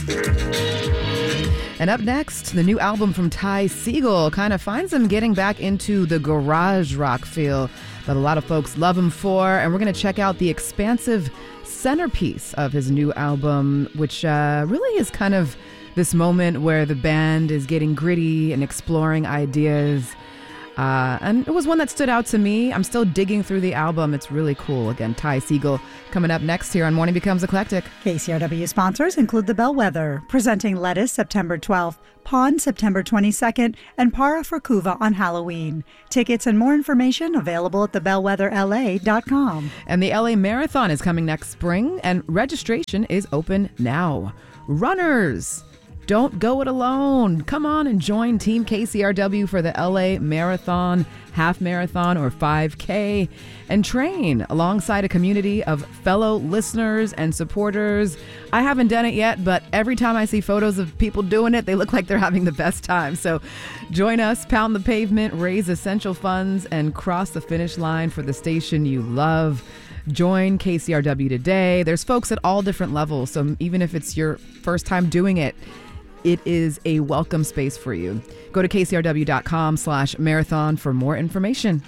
And up next, the new album from Ty Segall kind of finds him getting back into the garage rock feel that a lot of folks love him for. And we're going to check out the expansive centerpiece of his new album, which really is kind of this moment where the band is getting gritty and exploring ideas. And it was one that stood out to me. I'm still digging through the album. It's really cool. Again, Ty Segall coming up next here on Morning Becomes Eclectic. KCRW sponsors include The Bellwether, presenting Lettuce September 12th, Pawn September 22nd, and Para for Cuva on Halloween. Tickets and more information available at thebellwetherla.com. And the LA Marathon is coming next spring, and registration is open now. Runners, don't go it alone. Come on and join Team KCRW for the LA Marathon, Half Marathon, or 5K, and train alongside a community of fellow listeners and supporters. I haven't done it yet, but every time I see photos of people doing it, they look like they're having the best time. So join us, pound the pavement, raise essential funds, and cross the finish line for the station you love. Join KCRW today. There's folks at all different levels, so even if it's your first time doing it, it is a welcome space for you. Go to kcrw.com/marathon for more information.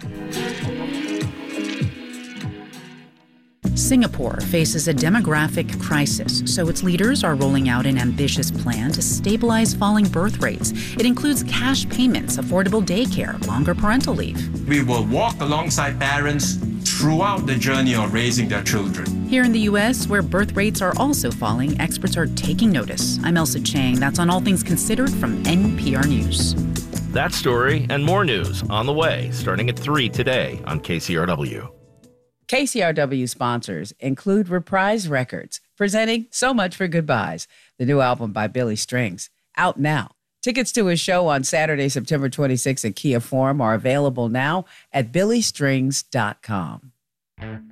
Singapore faces a demographic crisis, so its leaders are rolling out an ambitious plan to stabilize falling birth rates. It includes cash payments, affordable daycare, longer parental leave. We will walk alongside parents throughout the journey of raising their children. Here in the U.S., where birth rates are also falling, experts are taking notice. I'm Elsa Chang. That's on All Things Considered from NPR News. That story and more news on the way, starting at 3 today on KCRW. KCRW sponsors include Reprise Records, presenting So Much for Goodbyes, the new album by Billy Strings, out now. Tickets to his show on Saturday, September 26th at Kia Forum are available now at billystrings.com.